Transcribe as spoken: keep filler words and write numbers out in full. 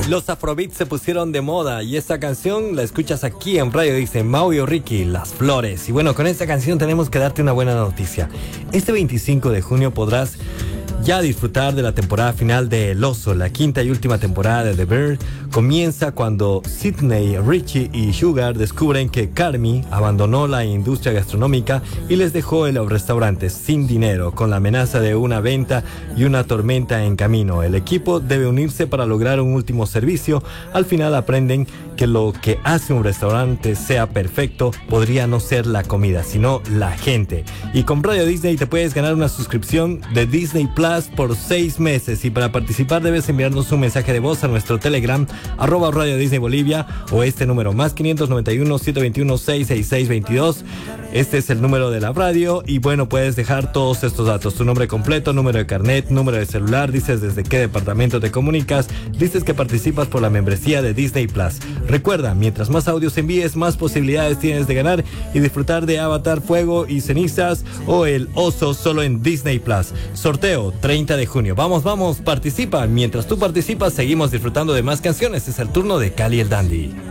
Los afrobeats se pusieron de moda y esta canción la escuchas aquí en Radio Disney. Mau y Ricky, Las Flores. Y bueno, con esta canción tenemos que darte una buena noticia. Este veinticinco de junio podrás ya disfrutar de la temporada final de El Oso. La quinta y última temporada de The Bear comienza cuando Sidney, Richie y Sugar descubren que Carmy abandonó la industria gastronómica y les dejó el restaurante sin dinero, con la amenaza de una venta y una tormenta en camino. El equipo debe unirse para lograr un último servicio. Al final aprenden que lo que hace un restaurante sea perfecto podría no ser la comida, sino la gente. Y con Radio Disney te puedes ganar una suscripción de Disney Plus por seis meses. Y para participar debes enviarnos un mensaje de voz a nuestro Telegram, arroba Radio Disney Bolivia, o este número, más quinientos noventa y uno, setecientos veintiuno, seiscientos sesenta y seis veintidós. Este es el número de la radio y bueno, puedes dejar todos estos datos: tu nombre completo, número de carnet, número de celular, dices desde qué departamento te comunicas, dices que participas por la membresía de Disney Plus. Recuerda, mientras más audios envíes, más posibilidades tienes de ganar y disfrutar de Avatar, Fuego y Cenizas o El Oso solo en Disney Plus. Sorteo treinta de junio. Vamos, vamos, participa. Mientras tú participas, seguimos disfrutando de más canciones. Es el turno de Cali el Dandy.